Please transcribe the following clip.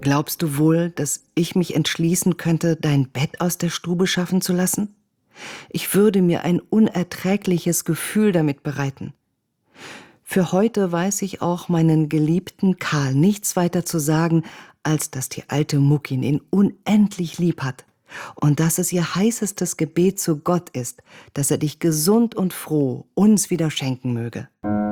Glaubst du wohl, dass ich mich entschließen könnte, dein Bett aus der Stube schaffen zu lassen? Ich würde mir ein unerträgliches Gefühl damit bereiten. Für heute weiß ich auch meinen geliebten Karl nichts weiter zu sagen, als dass die alte Muckin ihn unendlich lieb hat und dass es ihr heißestes Gebet zu Gott ist, dass er dich gesund und froh uns wieder schenken möge.